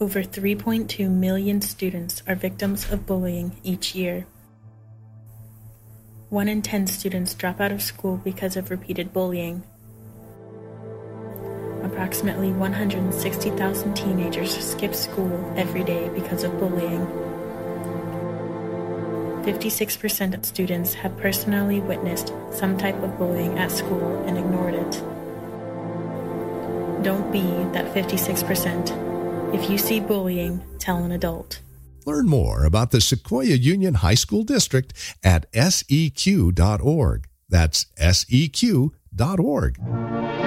Over 3.2 million students are victims of bullying each year. 1 in 10 students drop out of school because of repeated bullying. Approximately 160,000 teenagers skip school every day because of bullying. 56% of students have personally witnessed some type of bullying at school and ignored it. Don't be that 56%. If you see bullying, tell an adult. Learn more about the Sequoia Union High School District at seq.org. That's seq.org.